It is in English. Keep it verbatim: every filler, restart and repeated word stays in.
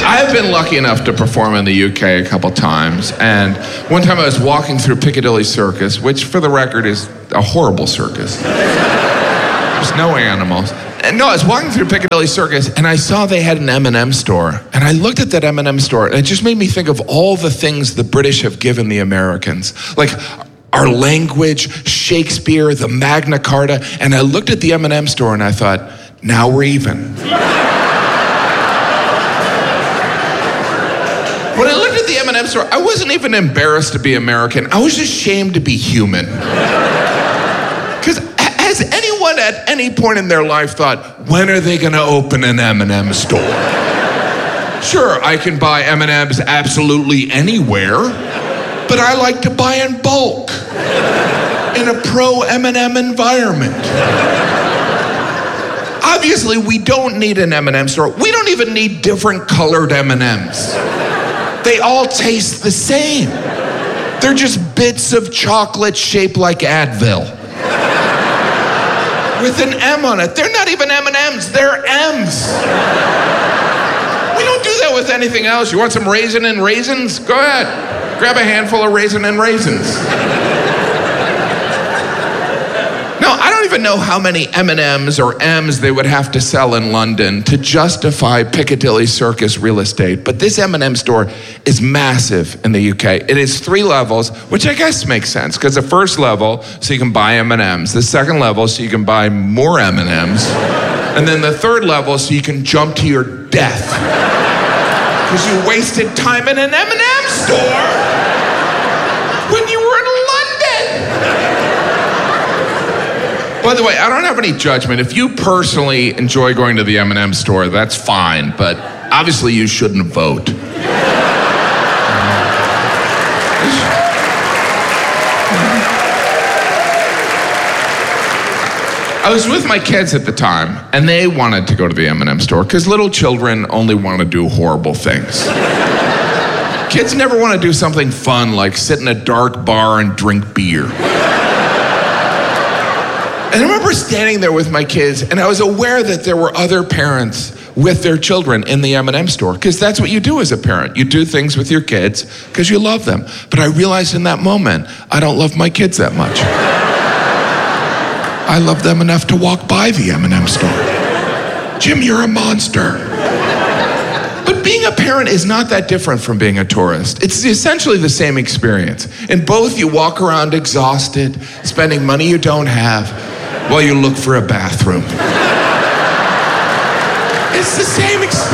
I've been lucky enough to perform in the U K a couple times, and one time I was walking through Piccadilly Circus, which for the record is a horrible circus. There's no animals. And no, I was walking through Piccadilly Circus, and I saw they had an M and M store, and I looked at that M and M store, and it just made me think of all the things the British have given the Americans. Like, our language, Shakespeare, the Magna Carta, and I looked at the M and M store and I thought, now we're even. When I looked at the M and M store, I wasn't even embarrassed to be American. I was ashamed to be human. Because has anyone at any point in their life thought, when are they going to open an M and M store? Sure, I can buy M and M's absolutely anywhere, but I like to buy in bulk in a pro-M and M environment. Obviously, we don't need an M and M store. We don't even need different colored M and M's. They all taste the same. They're just bits of chocolate shaped like Advil with an M on it. They're not even M and M's, they're M's. We don't do that with anything else. You want some raisin and raisins? Go ahead. Grab a handful of raisin and raisins. No, I don't even know how many M and M's or M's they would have to sell in London to justify Piccadilly Circus real estate, but this M and M store is massive in the U K. It is three levels, which I guess makes sense, because the first level, so you can buy M and M's. The second level, so you can buy more M and M's. And then the third level, so you can jump to your death. Because you wasted time in an M and M store when you were in London. By the way, I don't have any judgment. If you personally enjoy going to the M and M store, that's fine, but obviously you shouldn't vote. I was with my kids at the time, and they wanted to go to the M and M store, because little children only want to do horrible things. Kids never want to do something fun, like sit in a dark bar and drink beer. And I remember standing there with my kids, and I was aware that there were other parents with their children in the M and M store, because that's what you do as a parent. You do things with your kids because you love them. But I realized in that moment, I don't love my kids that much. I love them enough to walk by the M and M store. Jim, you're a monster. But being a parent is not that different from being a tourist. It's essentially the same experience. In both, you walk around exhausted, spending money you don't have, while you look for a bathroom. It's the same experience.